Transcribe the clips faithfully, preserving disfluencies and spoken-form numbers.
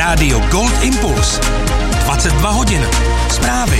Rádio Gold Impuls. dvacet dva hodin. Zprávy.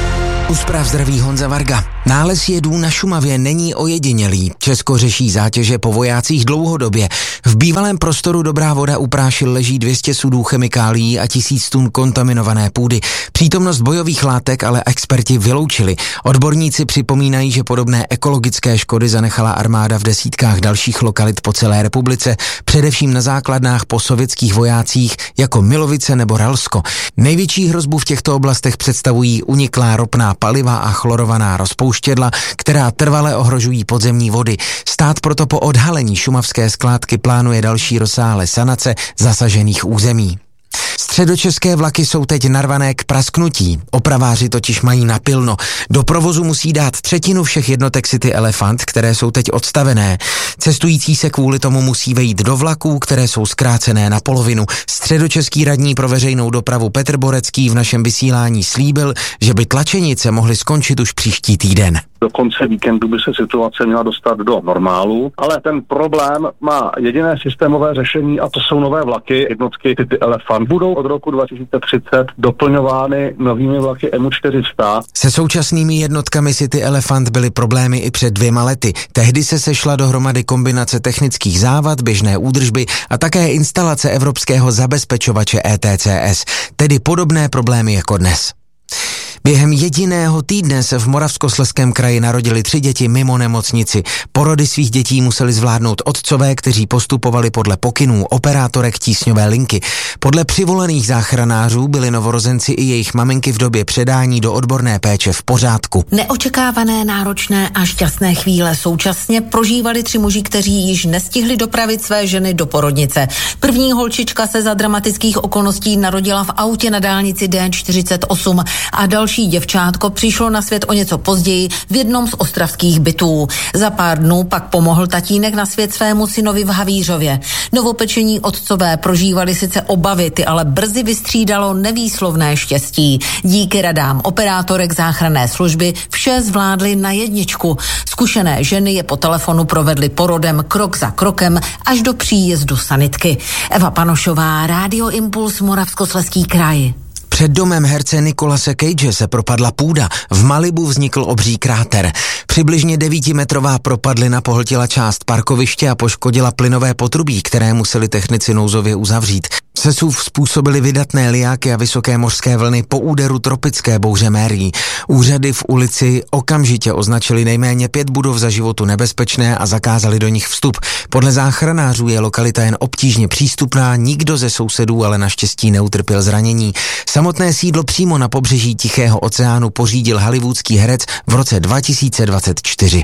U zpráv zdraví Honza Varga. Nález jedů na Šumavě není ojedinělý. Česko řeší zátěže po vojácích dlouhodobě. V bývalém prostoru Dobrá voda u Prášil leží dvě stě sudů chemikálií a tisíc tun kontaminované půdy. Přítomnost bojových látek ale experti vyloučili. Odborníci připomínají, že podobné ekologické škody zanechala armáda v desítkách dalších lokalit po celé republice, především na základnách po sovětských vojácích jako Milovice nebo Ralsko. Největší hrozbu v těchto oblastech představují uniklá ropná paliva a chlorovaná rozpouštědla, která trvale ohrožují podzemní vody. Stát proto po odhalení šumavské skládky plánuje další rozsáhlé sanace zasažených území. Středočeské vlaky jsou teď narvané k prasknutí. Opraváři totiž mají napilno. Do provozu musí dát třetinu všech jednotek City Elefant, které jsou teď odstavené. Cestující se kvůli tomu musí vejít do vlaků, které jsou zkrácené na polovinu. Středočeský radní pro veřejnou dopravu Petr Borecký v našem vysílání slíbil, že by tlačenice mohly skončit už příští týden. Do konce víkendu by se situace měla dostat do normálu, ale ten problém má jediné systémové řešení a to jsou nové vlaky. Jednotky City Elefant budou od roku dva tisíce třicet doplňovány novými vlaky M čtyři sta. Se současnými jednotkami City Elefant byly problémy i před dvěma lety. Tehdy se sešla dohromady kombinace technických závad, běžné údržby a také instalace evropského zabezpečovače E T C S, tedy podobné problémy jako dnes. Během jediného týdne se v Moravskoslezském kraji narodili tři děti mimo nemocnici. Porody svých dětí museli zvládnout otcové, kteří postupovali podle pokynů operátorek tísňové linky. Podle přivolaných záchranářů byli novorozenci i jejich maminky v době předání do odborné péče v pořádku. Neočekávané, náročné a šťastné chvíle současně prožívali tři muži, kteří již nestihli dopravit své ženy do porodnice. První holčička se za dramatických okolností narodila v autě na dálnici D čtyřicet osm a další děvčátko přišlo na svět o něco později v jednom z ostravských bytů. Za pár dnů pak pomohl tatínek na svět svému synovi v Havířově. Novopečení otcové prožívali sice obavy, ty ale brzy vystřídalo nevýslovné štěstí. Díky radám operátorek záchranné služby vše zvládli na jedničku. Zkušené ženy je po telefonu provedly porodem krok za krokem až do příjezdu sanitky. Eva Panošová, Rádio Impuls, Moravskoslezský kraj. Před domem herce Nicolase Cage se propadla půda. V Malibu vznikl obří kráter. Přibližně devítimetrová propadlina pohltila část parkoviště a poškodila plynové potrubí, které museli technici nouzově uzavřít. Sesuv způsobili vydatné lijáky a vysoké mořské vlny po úderu tropické bouře Mary. Úřady v ulici okamžitě označili nejméně pět budov za životu nebezpečné a zakázali do nich vstup. Podle záchranářů je lokalita jen obtížně přístupná, nikdo ze sousedů ale naštěstí neutrpěl zranění. Samotné sídlo přímo na pobřeží Tichého oceánu pořídil hollywoodský herec v roce dva tisíce dvacet čtyři.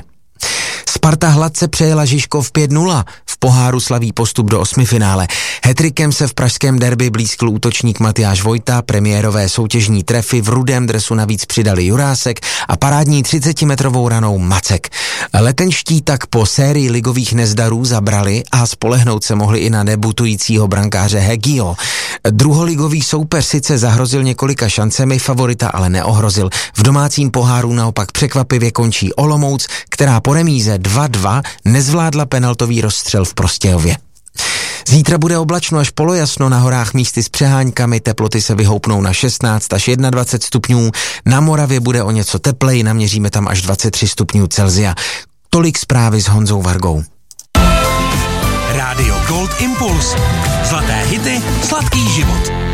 Sparta hladce přejela Žižkov pět nula. V poháru slaví postup do osmifinále. Hattrickem se v pražském derby blízkl útočník Matyáš Vojta, premiérové soutěžní trefy v rudém dresu navíc přidali Jurásek a parádní třicetimetrovou ranou Macek. Letenští tak po sérii ligových nezdarů zabrali a spolehnout se mohli i na debutujícího brankáře Hegio. Druholigový soupeř sice zahrozil několika šancemi, favorita ale neohrozil. V domácím poháru naopak překvapivě končí Olomouc, která po remíze dva dva nezvládla penaltový rozstřel v Prostějově. Zítra bude oblačno až polojasno, na horách místy s přeháňkami, teploty se vyhoupnou na šestnáct až dvacet jedna stupňů, na Moravě bude o něco tepleji, naměříme tam až dvacet tři stupňů Celsia. Tolik zprávy s Honzou Vargou. Rádio Gold Impuls. Zlaté hity, sladký život.